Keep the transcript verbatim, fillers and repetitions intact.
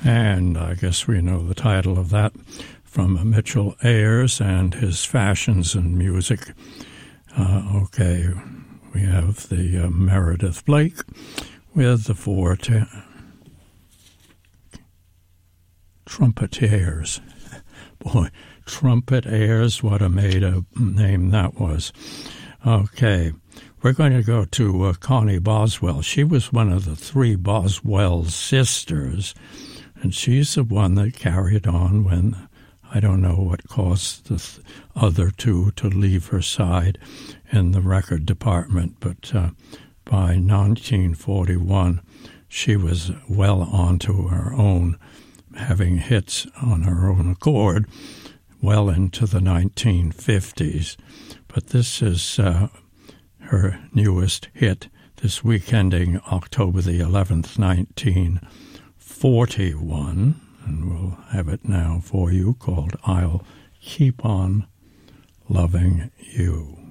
And I guess we know the title of that from Mitchell Ayers and his Fashions in Music. Uh, okay, we have the uh, Meredith Blake with the four t- trumpeters. Boy, trumpet airs, what a made-up name that was. Okay, we're going to go to uh, Connie Boswell. She was one of the three Boswell sisters, and she's the one that carried on when, I don't know what caused the th- other two to leave her side in the record department, but uh, by nineteen forty-one, she was well onto her own, having hits on her own accord well into the nineteen fifties. But this is uh, her newest hit, this week ending October the eleventh, nineteen forty-one, and we'll have it now for you, called I'll Keep On Loving You.